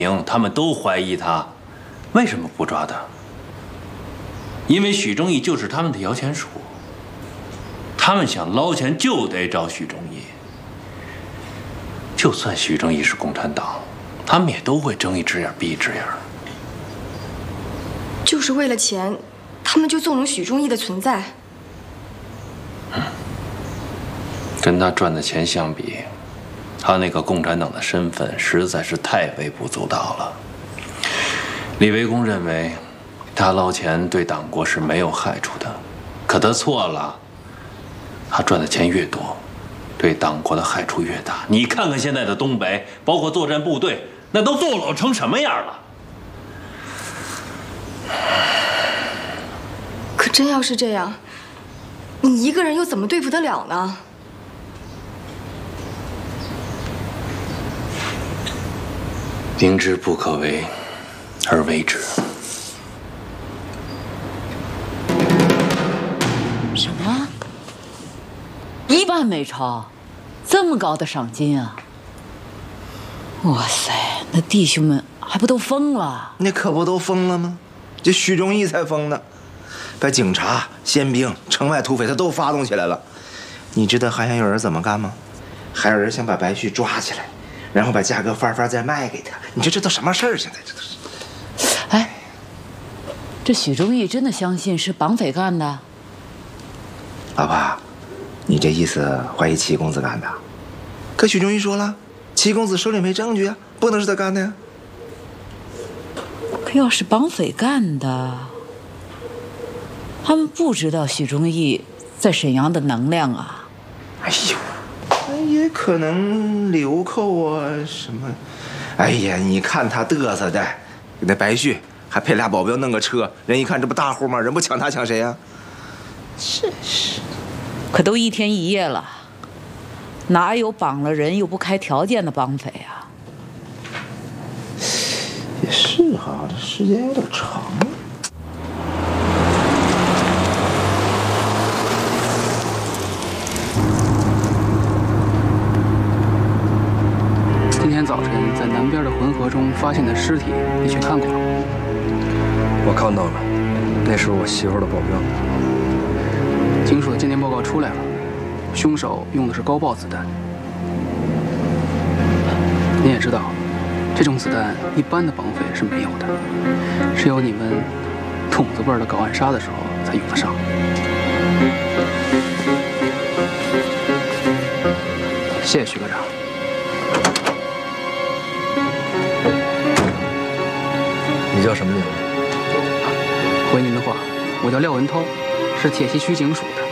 他们都怀疑他，为什么不抓他？因为许正义就是他们的摇钱树，他们想捞钱就得找许正义。就算许正义是共产党，他们也都会睁一只眼闭一只眼。 就是为了钱，他们就纵容许正义的存在。 跟他赚的钱相比，他那个共产党的身份实在是太微不足道了。李维公认为，他捞钱对党国是没有害处的，可他错了。他赚的钱越多，对党国的害处越大。你看看现在的东北，包括作战部队，那都坐落成什么样了？ 可真要是这样，你一个人又怎么对付得了呢？ 明知不可为而为之。 什么？1万美钞，这么高的赏金啊！哇塞，那弟兄们还不都疯了？ 那可不都疯了吗？这许忠义才疯呢，把警察、宪兵、城外土匪他都发动起来了。你知道还想有人怎么干吗？还有人想把白旭抓起来，然后把价格翻再卖给他。你说这都什么事儿？现在这都是。 哎，这许忠义真的相信是绑匪干的？ 老婆，你这意思怀疑齐公子干的？可许忠义说了，齐公子手里没证据啊，不能是他干的呀。 可要是绑匪干的，他们不知道许忠义在沈阳的能量啊。 哎呦，也可能流寇啊什么。哎呀，你看他嘚瑟的，那白旭还配俩保镖弄个车，人一看这不大户吗？人不抢他抢谁呀？真是。 可都1天1夜了，哪有绑了人又不开条件的绑匪啊？ 也是哈，这时间有点长。 今天早晨在南边的浑河中发现的尸体，你去看过了吗？ 我看到了，那是我媳妇的保镖。 警署的鉴定报告出来了，凶手用的是高爆子弹。你也知道，这种子弹一般的绑匪是没有的，只有你们筒子辈的搞暗杀的时候才用得上。谢谢徐科长。 你叫什么名字？ 回您的话，我叫廖文涛，是铁西区警署的。